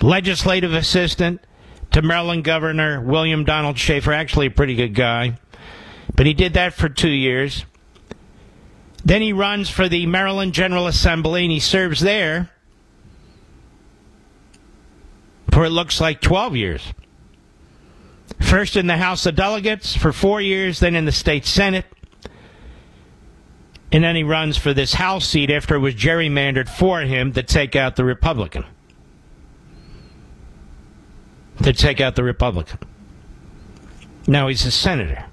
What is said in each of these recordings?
legislative assistant to Maryland Governor William Donald Schaefer, actually a pretty good guy. But he did that for 2 years. Then he runs for the Maryland General Assembly, and he serves there for, it looks like, 12 years. First in the House of Delegates for 4 years, then in the state Senate. And then he runs for this House seat after it was gerrymandered for him to take out the Republican. Now he's a senator.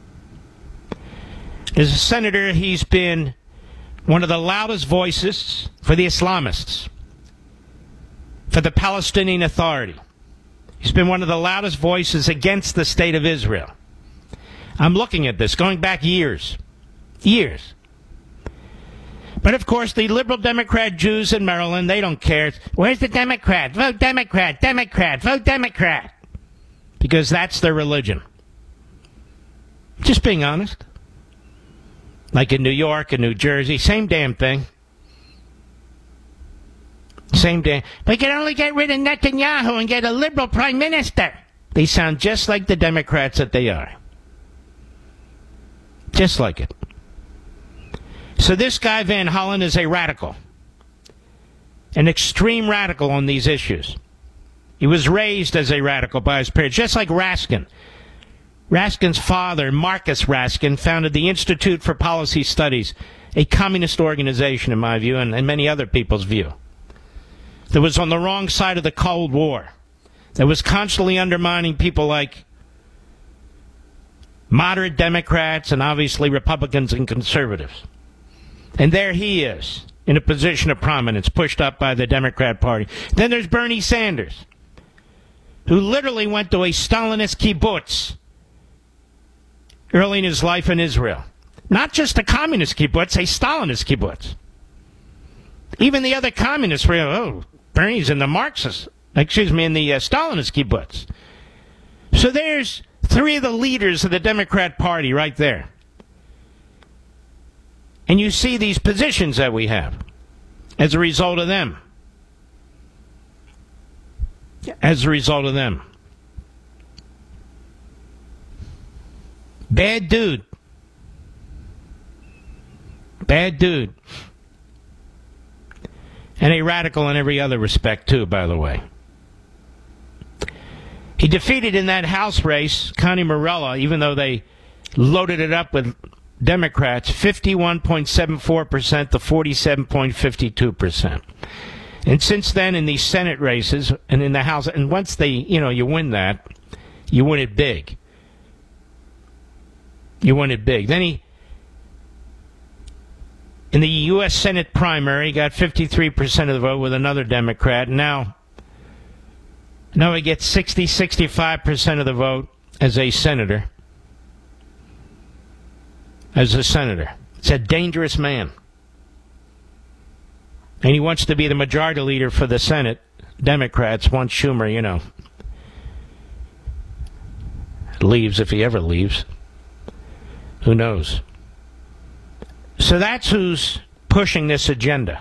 As a senator, he's been one of the loudest voices for the Islamists, for the Palestinian Authority. He's been one of the loudest voices against the state of Israel. I'm looking at this, going back years. But, of course, the liberal Democrat Jews in Maryland, they don't care. Where's the Democrat? Vote Democrat, Democrat, vote Democrat. Because that's their religion. Just being honest. Like in New York and New Jersey, same damn thing. We can only get rid of Netanyahu and get a liberal prime minister. They sound just like the Democrats that they are. Just like it. So this guy Van Hollen is a radical. An extreme radical on these issues. He was raised as a radical by his parents, just like Raskin. Raskin's father, Marcus Raskin, founded the Institute for Policy Studies, a communist organization, in my view, and many other people's view, that was on the wrong side of the Cold War, that was constantly undermining people like moderate Democrats and obviously Republicans and conservatives. And there he is, in a position of prominence, pushed up by the Democrat Party. Then there's Bernie Sanders, who literally went to a Stalinist kibbutz early in his life in Israel. Not just a communist kibbutz, a Stalinist kibbutz. Even the other communists were, Bernie's in the Stalinist kibbutz. So there's three of the leaders of the Democrat Party right there. And you see these positions that we have as a result of them. Bad dude. And a radical in every other respect, too, by the way. He defeated in that House race Connie Morella, even though they loaded it up with Democrats, 51.74% to 47.52%. And since then, in these Senate races and in the House, and once they, you win that, you win it big. Then he, in the U.S. Senate primary, got 53% of the vote with another Democrat. Now he gets 65% of the vote as a senator. It's a dangerous man. And he wants to be the majority leader for the Senate. Democrats want Schumer, leaves, if he ever leaves. Who knows? So that's who's pushing this agenda.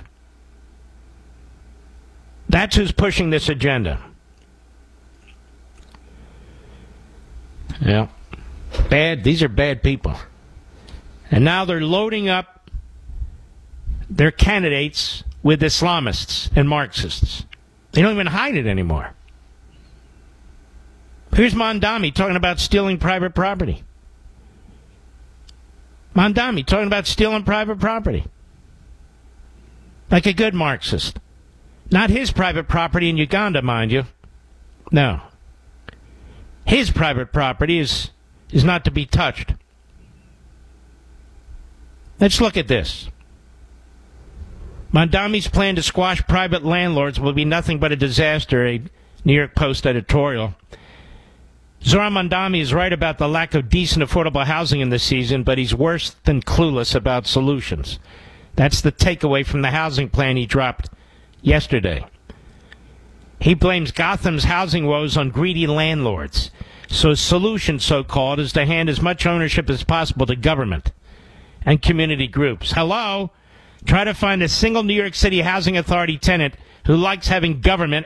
Yeah. These are bad people. And now they're loading up their candidates with Islamists and Marxists. They don't even hide it anymore. Here's Mondami talking about stealing private property. Like a good Marxist. Not his private property in Uganda, mind you. No. His private property is not to be touched. Let's look at this. Mondami's plan to squash private landlords will be nothing but a disaster, a New York Post editorial. Zohran Mondami is right about the lack of decent, affordable housing in this season, but he's worse than clueless about solutions. That's the takeaway from the housing plan he dropped yesterday. He blames Gotham's housing woes on greedy landlords. So his solution, so-called, is to hand as much ownership as possible to government and community groups. Hello? Try to find a single New York City Housing Authority tenant who likes having government